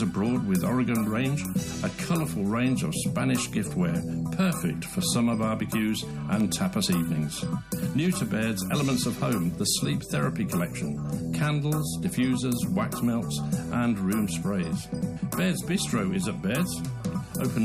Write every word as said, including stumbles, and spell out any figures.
Abroad with Oregon Range, a colourful range of Spanish giftware, perfect for summer barbecues and tapas evenings. New to Baird's Elements of Home, the Sleep Therapy Collection, candles, diffusers, wax melts and room sprays. Baird's Bistro is at Baird's, open